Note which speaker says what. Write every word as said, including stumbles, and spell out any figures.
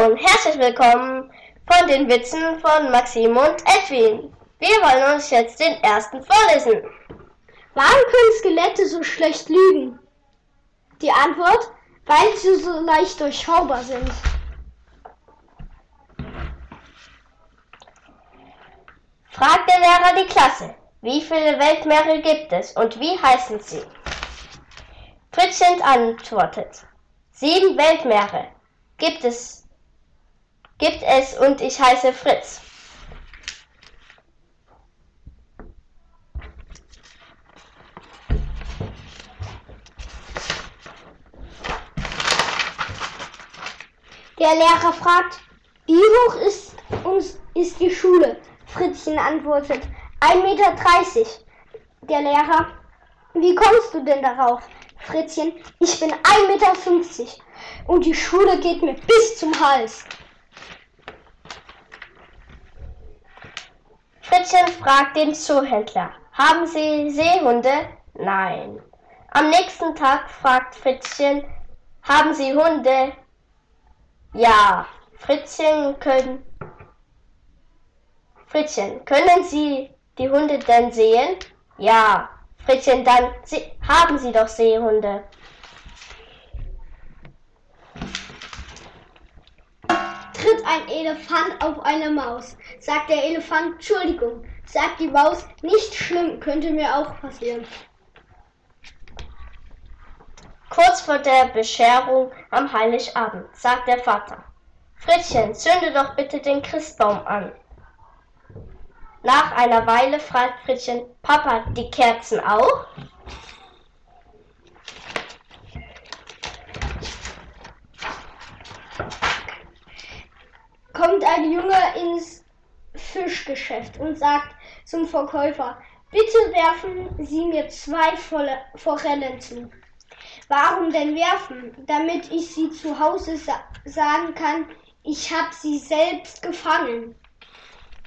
Speaker 1: und herzlich willkommen von den Witzen von Maxim und Edwin. Wir wollen uns jetzt den ersten vorlesen.
Speaker 2: Warum können Skelette so schlecht lügen? Die Antwort, weil sie so leicht durchschaubar sind.
Speaker 1: Fragt der Lehrer die Klasse, wie viele Weltmeere gibt es und wie heißen sie? Fritzchen antwortet, sieben Weltmeere gibt es, gibt es und ich heiße Fritz.
Speaker 2: Der Lehrer fragt, wie hoch ist, uns, ist die Schule? Fritzchen antwortet, ein Meter dreißig. Der Lehrer, wie kommst du denn darauf? Fritzchen, ich bin ein Meter fünfzig und die Schule geht mir bis zum Hals.
Speaker 1: Fritzchen fragt den Zoohändler, haben Sie Seehunde? Nein. Am nächsten Tag fragt Fritzchen, haben Sie Hunde? Ja. Fritzchen, können, Fritzchen, können Sie die Hunde denn sehen? Ja. Fritzchen, dann Sie, haben Sie doch Seehunde.
Speaker 2: Tritt ein Elefant auf eine Maus. Sagt der Elefant, Entschuldigung. Sagt die Maus, nicht schlimm, könnte mir auch passieren.
Speaker 1: Kurz vor der Bescherung am Heiligabend sagt der Vater, Fritzchen, zünde doch bitte den Christbaum an. Nach einer Weile fragt Fritzchen, Papa, die Kerzen auch?
Speaker 2: Kommt ein Junge ins Fischgeschäft und sagt zum Verkäufer, bitte werfen Sie mir zwei Forellen zu. Warum denn werfen? Damit ich sie zu Hause sa- sagen kann, ich habe sie selbst gefangen.